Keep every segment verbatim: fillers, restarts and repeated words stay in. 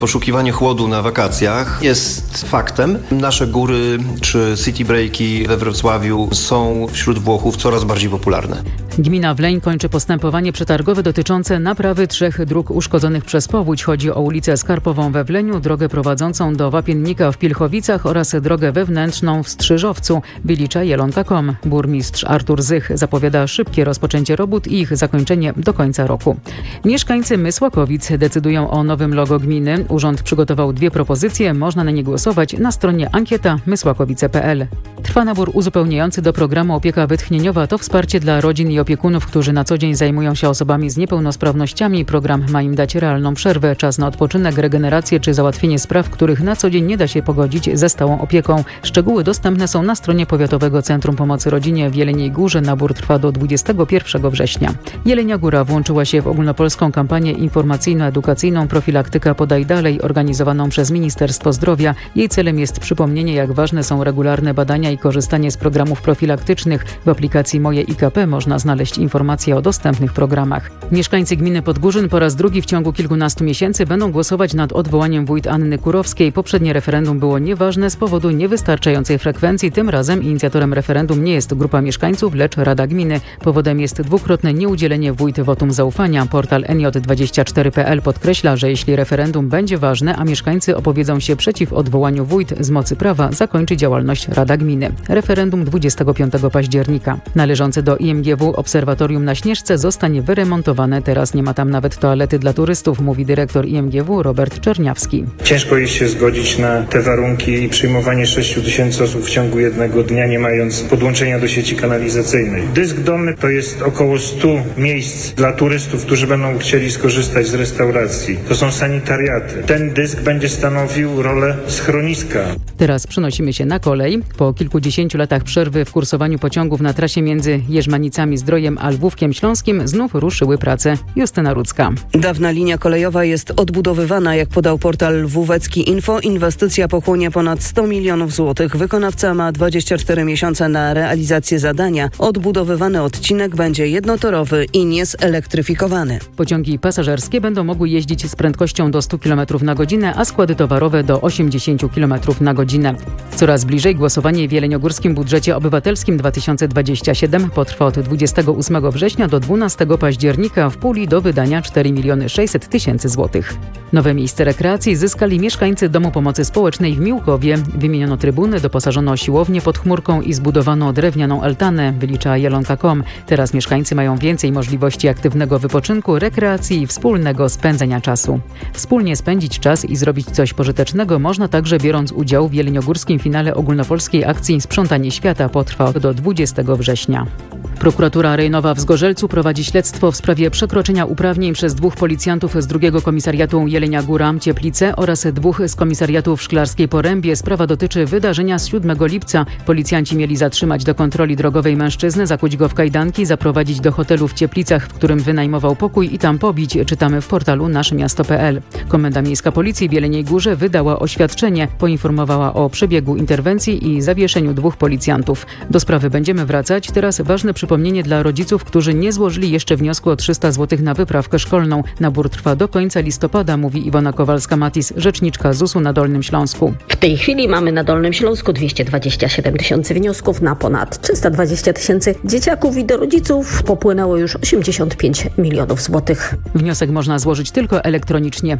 Poszukiwanie chłodu na wakacjach jest faktem. Nasze góry czy city breaki we Wrocławiu są wśród Włochów coraz bardziej popularne. Gmina Wleń kończy postępowanie przetargowe dotyczące naprawy trzech dróg uszkodzonych przez powódź. Chodzi o ulicę Skarpową we Wleniu, drogę prowadzącą do Wapiennika w Pilchowicach oraz drogę wewnętrzną w Strzyżowcu, wylicza Jelonka kropka com. Burmistrz Artur Zych zapowiada szybkie rozpoczęcie robót i ich zakończenie do końca roku. Mieszkańcy Mysłakowic decydują o nowym logo gminy. Urząd przygotował dwie propozycje, można na nie głosować na stronie ankieta mysłakowice kropka pe el. Trwa nabór uzupełniający do programu Opieka Wytchnieniowa. To wsparcie dla rodzin i opiekunów, którzy na co dzień zajmują się osobami z niepełnosprawnościami. Program ma im dać realną przerwę, czas na odpoczynek, regenerację czy załatwienie spraw, których na co dzień nie da się pogodzić ze stałą opieką. Szczegóły dostępne są na stronie Powiatowego Centrum Pomocy Rodzinie w Jeleniej Górze. Nabór trwa do dwudziestego pierwszego września. Jelenia Góra włączyła się w ogólnopolską kampanię informacyjno-edukacyjną Profilaktyka Podaj Dalej, organizowaną przez Ministerstwo Zdrowia. Jej celem jest przypomnienie, jak ważne są regularne badania i korzystanie z programów profilaktycznych. W aplikacji Moje I K P można znaleźć informacje o dostępnych programach. Mieszkańcy gminy Podgórzyn po raz drugi w ciągu kilkunastu miesięcy będą głosować nad odwołaniem wójt Anny Kurowskiej. Poprzednie referendum było nieważne z powodu niewystarczającej frekwencji. Tym razem inicjatorem referendum nie jest grupa mieszkańców, lecz Rada Gminy. Powodem jest dwukrotne nieudzielenie wójt wotum zaufania. Portal N J dwadzieścia cztery kropka pe el podkreśla, że jeśli referendum będzie ważne, a mieszkańcy opowiedzą się przeciw odwołaniu wójt z mocy prawa, zakończy działalność Rada Gminy. Referendum dwudziestego piątego października. Należące do I M G W obserwatorium na Śnieżce zostanie wyremontowane. Teraz nie ma tam nawet toalety dla turystów, mówi dyrektor I M G W Robert Czerniawski. Ciężko jest się zgodzić na te warunki i przyjmowanie sześciu tysięcy osób w ciągu jednego dnia, nie mając podłączenia do sieci kanalizacyjnej. Dysk dolny to jest około stu miejsc dla turystów, którzy będą chcieli skorzystać z restauracji. To są sanitariaty. Ten dysk będzie stanowił rolę schroniska. Teraz przenosimy się na kolej. Po kilkudziesięciu latach przerwy w kursowaniu pociągów na trasie między Jerzmanicami-Zdrojem a Lwówkiem Śląskim znów ruszyły prace. Justyna Rudzka. Dawna linia kolejowa jest odbudowywana, jak podał portal Lwówecki Info. Inwestycja pochłonie ponad sto milionów złotych. Wykonawca ma dwadzieścia cztery miesiące na realizację zadania. Odbudowywany odcinek będzie jednotorowy i niezelektryfikowany. Pociągi pasażerskie będą mogły jeździć z prędkością do stu kilometrów na godzinę, a składy towarowe do osiemdziesięciu kilometrów na godzinę. Coraz bliżej głosowanie w jeleniogórskim budżecie obywatelskim dwa tysiące dwudziestym siódmym potrwa od dwudziestego ósmego września do dwunastego października. W puli do wydania cztery miliony sześćset tysięcy złotych. Nowe miejsce rekreacji zyskali mieszkańcy Domu Pomocy Społecznej w Miłkowie. Wymieniono trybuny, doposażono siłownię pod chmurką i zbudowano drewnianą altanę, wylicza Jelonka kropka com. Teraz mieszkańcy mają więcej możliwości aktywnego wypoczynku, rekreacji i wspólnego spędzenia czasu. Wspólnie spędzić czas i zrobić coś pożytecznego można także biorąc udział w jeleniogórskim finale ogólnopolskiej akcji Sprzątanie Świata. Potrwa do dwudziestego września. Prokuratura rejonowa w Zgorzelcu prowadzi śledztwo w sprawie przekroczenia uprawnień przez dwóch policjantów z drugiego komisariatu Jelenia Góra Cieplice oraz dwóch z komisariatu w Szklarskiej Porębie. Sprawa dotyczy wydarzenia z siódmego lipca. Policjanci mieli zatrzymać do kontroli drogowej mężczyznę, zakuć go w kajdanki, zaprowadzić do hotelu w Cieplicach, w którym wynajmował pokój i tam pobić, czytamy w portalu nasze miasto kropka pe el. Komenda Miejska Policji w Jeleniej Górze wydała oświadczenie, poinformowała o przebiegu interwencji i zawieszeniu dwóch policjantów. Do sprawy będziemy wracać. Teraz ważne przypomnienie dla rodziców, którzy nie złożyli jeszcze wniosku o trzysta złotych na wyprawkę szkolną. Nabór trwa do końca listopada, mówi Iwona Kowalska-Matis, rzeczniczka zusu na Dolnym Śląsku. W tej chwili mamy na Dolnym Śląsku dwieście dwadzieścia siedem tysięcy wniosków na ponad trzysta dwadzieścia tysięcy dzieciaków i do rodziców popłynęło już osiemdziesiąt pięć milionów złotych. Wniosek można złożyć tylko elektronicznie.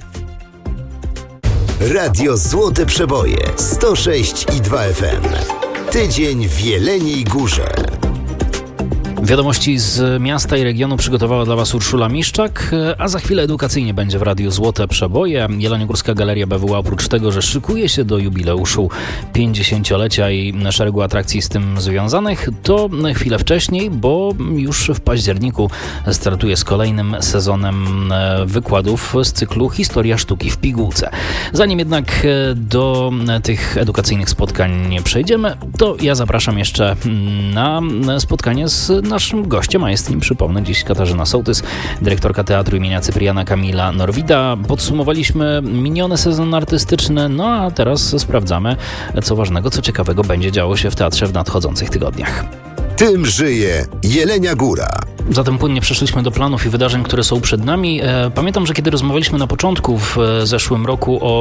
Radio Złote Przeboje sto sześć i dwa F M. Tydzień w Jeleniej Górze. Wiadomości z miasta i regionu przygotowała dla Was Urszula Miszczak, a za chwilę edukacyjnie będzie w Radiu Złote Przeboje. Jeleniogórska Galeria B W A oprócz tego, że szykuje się do jubileuszu pięćdziesięciolecia i szeregu atrakcji z tym związanych, to chwilę wcześniej, bo już w październiku startuje z kolejnym sezonem wykładów z cyklu Historia Sztuki w Pigułce. Zanim jednak do tych edukacyjnych spotkań przejdziemy, to ja zapraszam jeszcze na spotkanie z naszym gościem, a jest nim, przypomnę, dziś Katarzyna Sołtys, dyrektorka Teatru imienia Cypriana Kamila Norwida. Podsumowaliśmy miniony sezon artystyczny, no a teraz sprawdzamy, co ważnego, co ciekawego będzie działo się w teatrze w nadchodzących tygodniach. Tym żyje Jelenia Góra. Zatem płynnie przeszliśmy do planów i wydarzeń, które są przed nami. Pamiętam, że kiedy rozmawialiśmy na początku w zeszłym roku o